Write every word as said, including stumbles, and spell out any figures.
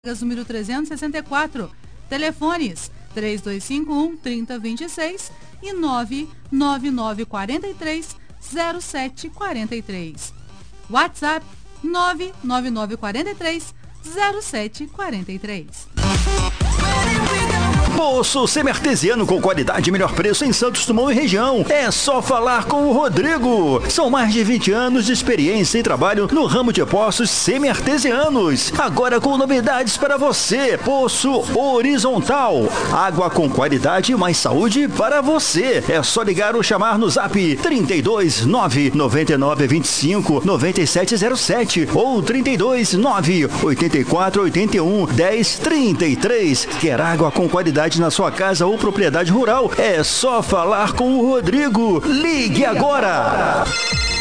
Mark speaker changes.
Speaker 1: número trezentos e sessenta e quatro. Telefones três dois cinco um, três zero dois seis e nove nove nove quatro três, zero sete quatro três. WhatsApp nove nove nove quatro três, zero sete quatro três.
Speaker 2: Poço semi-artesiano com qualidade e melhor preço em Santos Dumont e região. É só falar com o Rodrigo. São mais de vinte anos de experiência e trabalho no ramo de poços semi-artesianos. Agora com novidades para você. Poço horizontal. Água com qualidade e mais saúde para você. É só ligar ou chamar no zap trinta e dois, nove nove nove, vinte e cinco, noventa e sete zero sete ou trinta e dois, nove oitenta e quatro, oitenta e um, dez, trinta e três. Quer água com qualidade na sua casa ou propriedade rural? É só falar com o Rodrigo. Ligue agora!